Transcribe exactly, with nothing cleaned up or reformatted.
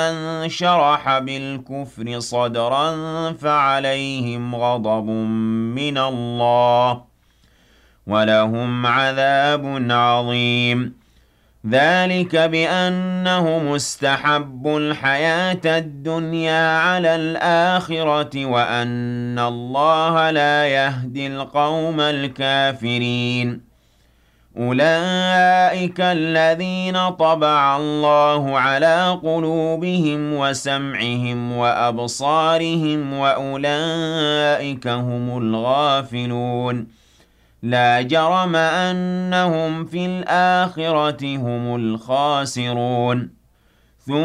من شرح بالكفر صدرا فعليهم غضب من الله ولهم عذاب عظيم ذلك بأنهم استحبوا الحياة الدنيا على الآخرة وأن الله لا يهدي القوم الكافرين أولئك الذين طبع الله على قلوبهم وسمعهم وأبصارهم وأولئك هم الغافلون لا جرم أنهم في الآخرة هم الخاسرون